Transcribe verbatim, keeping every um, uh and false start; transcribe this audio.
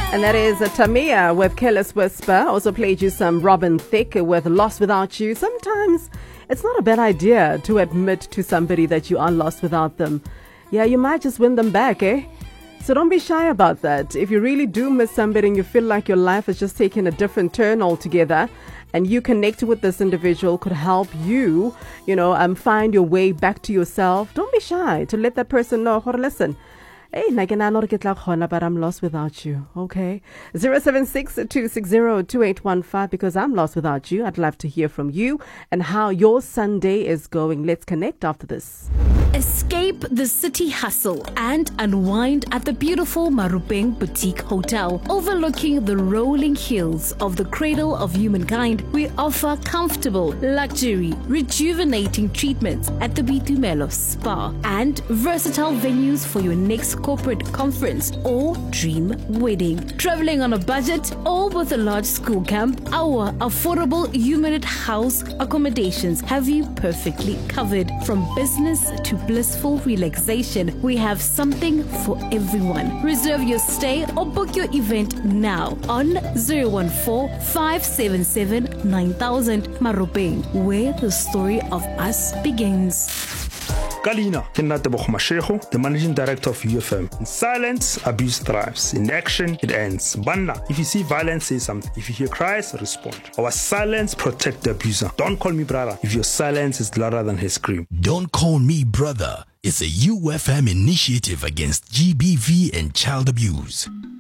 And that is uh, Tamia with Careless Whisper. Also played you some Robin Thicke with Lost Without You. Sometimes it's not a bad idea to admit to somebody that you are lost without them. Yeah, you might just win them back, eh? So don't be shy about that. If you really do miss somebody and you feel like your life has just taken a different turn altogether, and you connecting with this individual could help you, you know, um, find your way back to yourself, don't be shy to let that person know, listen, hey, but I'm lost without you, okay? zero seven six, two six zero, two eight one five, because I'm lost without you. I'd love to hear from you and how your Sunday is going. Let's connect after this. Escape the city hustle and unwind at the beautiful Marupeng Boutique Hotel. Overlooking the rolling hills of the cradle of humankind, we offer comfortable, luxury, rejuvenating treatments at the Bitumelo Spa and versatile venues for your next corporate conference or dream wedding. Traveling on a budget or with a large school camp, our affordable unit house accommodations have you perfectly covered. From business to blissful relaxation, we have something for everyone. Reserve your stay or book your event now on zero one four, five seven seven, nine thousand. Marupeng, where the story of us begins. Kalina, Kinatebo Mashego, the managing director of U F M. In silence, abuse thrives. In action, it ends. Banna, if you see violence, say something. If you hear cries, respond. Our silence protect the abuser. Don't call me brother if your silence is louder than his scream. Don't Call Me Brother is a U F M initiative against G B V and child abuse.